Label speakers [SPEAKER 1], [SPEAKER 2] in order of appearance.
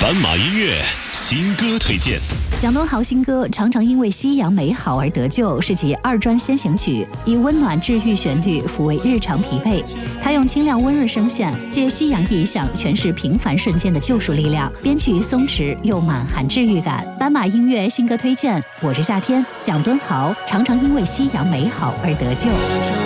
[SPEAKER 1] 斑马音乐新歌推荐。
[SPEAKER 2] 蒋敦豪新歌《常常因为夕阳美好而得救》是其2专先行曲，以温暖治愈旋律抚慰日常疲惫。他用清亮温润声线，借夕阳意象诠释平凡瞬间的救赎力量，编曲松弛又满含治愈感。斑马音乐新歌推荐，我是夏天，蒋敦豪《常常因为夕阳美好而得救》。